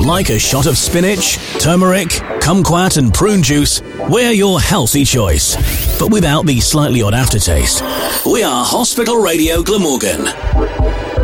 Like a shot of spinach, turmeric, kumquat and prune juice, we're your healthy choice, but without the slightly odd aftertaste. We are Hospital Radio Glamorgan.